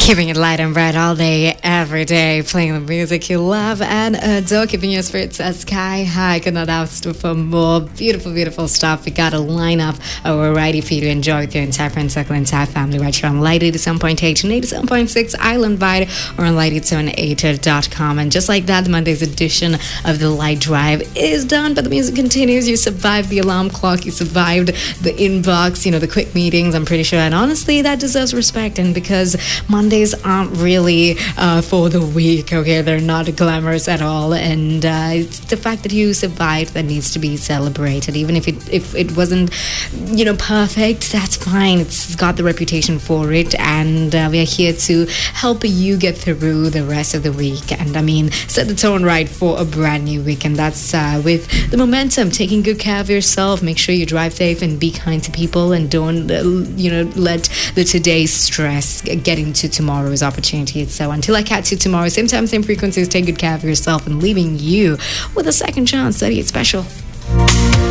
Keeping it light and bright all day, every day, playing the music you love and adore, keeping your spirits sky high. Could not ask for more beautiful, beautiful stuff. We got a lineup of a variety for you to enjoy with your entire friend circle, entire family, right here on Light 87.8 and 87.6 Island Wide, or on light87.8.com. And just like that, Monday's edition of the Light Drive is done, but the music continues. You survived the alarm clock, you survived the inbox, the quick meetings, I'm pretty sure. And honestly, that deserves respect. And because Mondays aren't really for the weak, okay? They're not glamorous at all. And it's the fact that you survived that needs to be celebrated. Even if it wasn't, perfect, that's fine. It's got the reputation for it. And we are here to help you get through the rest of the week. And set the tone right for a brand new week. And that's with the momentum, taking good care of yourself. Make sure you drive safe and be kind to people, and don't, let the today's stress get into tomorrow's opportunity. So until I catch you tomorrow, same time, same frequencies, take good care of yourself, and leaving you with a second chance. 38 special.